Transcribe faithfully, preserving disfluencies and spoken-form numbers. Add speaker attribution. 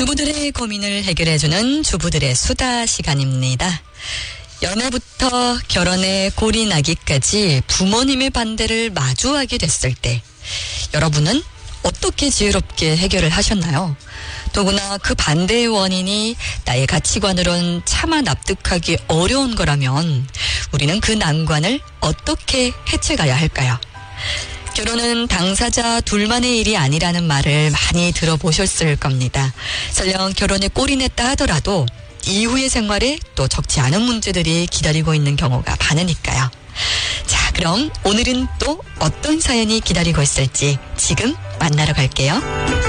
Speaker 1: 주부들의 고민을 해결해주는 주부들의 수다 시간입니다. 연애부터 결혼에 꼴이 나기까지 부모님의 반대를 마주하게 됐을 때 여러분은 어떻게 지혜롭게 해결을 하셨나요? 더구나 그 반대의 원인이 나의 가치관으론 차마 납득하기 어려운 거라면 우리는 그 난관을 어떻게 해체가야 할까요? 결혼은 당사자 둘만의 일이 아니라는 말을 많이 들어보셨을 겁니다. 설령 결혼에 꼴이 냈다 하더라도 이후의 생활에 또 적지 않은 문제들이 기다리고 있는 경우가 많으니까요. 자, 그럼 오늘은 또 어떤 사연이 기다리고 있을지 지금 만나러 갈게요.